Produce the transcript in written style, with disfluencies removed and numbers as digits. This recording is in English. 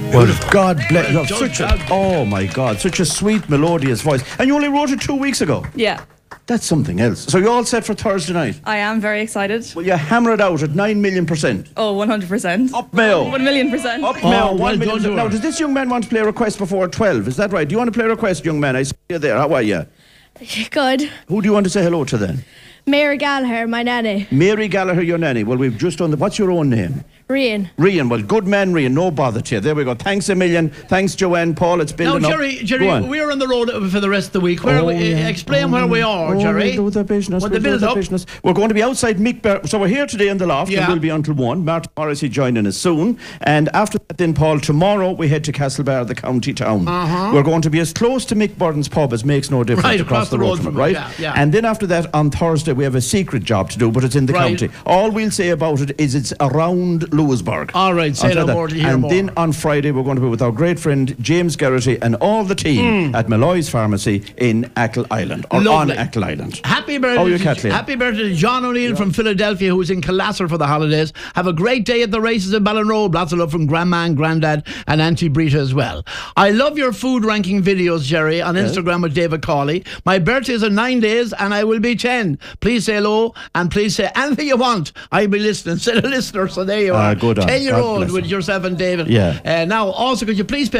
Well, God bless you. Don't Oh my God, such a sweet, melodious voice. And you only wrote it 2 weeks ago. Yeah, That's something else. So you're all set for Thursday night? I am very excited. Will you hammer it out at 9,000,000%? Oh, 100%. Up Mayo. 1,000,000%. Up Mayo. well 1,000,000%. done to Now, her. does this young man want to play a request before 12? Is that right? Do you want to play a request, young man? I see you there. How are you? Good. Who do you want to say hello to then? Mary Gallagher, my nanny. Mary Gallagher, your nanny. Well, we've just done the... What's your own name? Rian. Rian. Well, good man, Rian. No bother to you. There we go. Thanks a million. Thanks, Joanne. Paul, it's Now, building up. Jerry, Go on. we're on the road for the rest of the week. Where explain where we are, Jerry. We'll do the business. With We'll the do build the up. business. We're going to be outside Mick So we're here today in the loft, and Yeah. we'll be until 1. Martin Morrissey joining us soon. And after that, then, Paul, tomorrow we head to Castlebar, the county town. We're going to be as close to Mick Burton's pub as makes no difference Right, across the road from it, right? yeah. And then after that, on Thursday, we have a secret job to do, but it's in the Right. county. All we'll say about it is it's around Lewisburg. All right, say I'll tell no that. more to hear And more. then on Friday, we're going to be with our great friend James Garrity and all the team at Malloy's Pharmacy in Achill Island, or Lovely. on Achill Island. Happy birthday, Oh, you Kathleen. happy birthday to John O'Neill from Philadelphia, who's in Collasser for the holidays. Have a great day at the races in Ballinrobe. Lots of love from Grandma and Grandad and Auntie Brita as well. I love your food ranking videos, Jerry, on Instagram with David Cawley. My birthday is in 9 days and I will be 10. Please say hello and please say anything you want. I'll be listening. Say the listener, so there you are. Good on. God 10-year-old bless with him. yourself and David. Yeah. Now, also, could you please